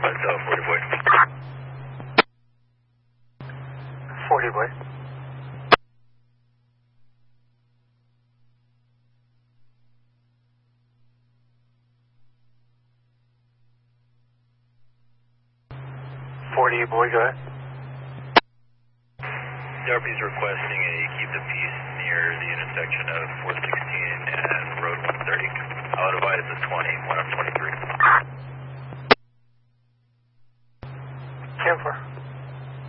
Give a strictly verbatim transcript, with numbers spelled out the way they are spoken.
That's uh, forty boy. forty boy. forty boy, go ahead. D R P is requesting a keep the peace near the intersection of four sixteen and Road one thirty. I'll advise the twenty, one of twenty-three.